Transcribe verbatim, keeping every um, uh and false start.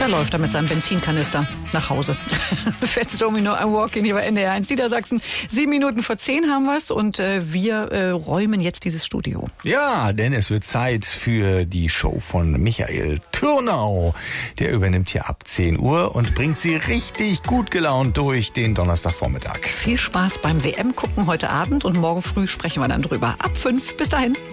Da läuft er mit seinem Benzinkanister nach Hause. Fats Domino, I'm Walking hier bei N D R eins Niedersachsen. Sieben Minuten vor zehn haben wir's und äh, wir äh, räumen jetzt dieses Studio. Ja, denn es wird Zeit für die Show von Michael Türnau. Der übernimmt hier ab zehn Uhr und bringt sie richtig gut gelaunt durch den Donnerstagvormittag. Viel Spaß beim W M gucken heute Abend und morgen früh sprechen wir dann drüber. Ab fünf. Bis dahin.